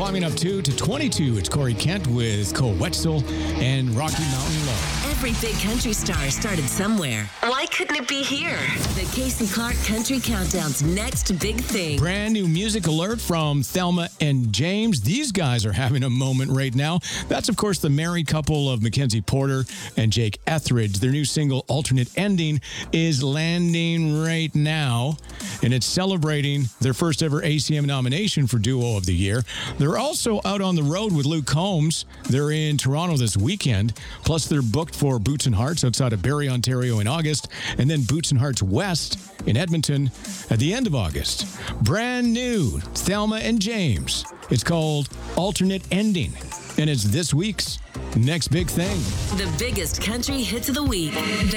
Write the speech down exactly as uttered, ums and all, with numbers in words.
climbing up two to twenty-two. It's Corey Kent with Cole Wetzel and Rocky Mountain Low. Every big country star started somewhere. Why couldn't it be here? The Casey Clark Country Countdown's next big thing. Brand new music alert from Thelma and James. These guys are having a moment right now. That's, of course, the married couple of Mackenzie Porter and Jake Etheridge. Their new single, Alternate Ending, is landing right now, and it's celebrating their first ever A C M nomination for Duo of the Year. They're also out on the road with Luke Combs. They're in Toronto this weekend. Plus, they're booked for Boots and Hearts outside of Barrie, Ontario in August, and then Boots and Hearts West in Edmonton at the end of August. Brand new Thelma and James. It's called Alternate Ending, and it's this week's next big thing. The biggest country hits of the week.